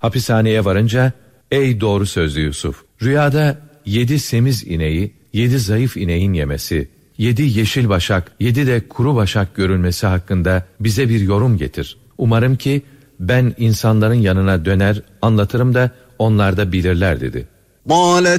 Hapishaneye varınca, ''Ey doğru sözlü Yusuf, rüyada 7 semiz ineği, 7 zayıf ineğin yemesi, 7 yeşil başak, 7 de kuru başak görülmesi hakkında bize bir yorum getir. Umarım ki ben insanların yanına döner, anlatırım da onlar da bilirler.'' dedi.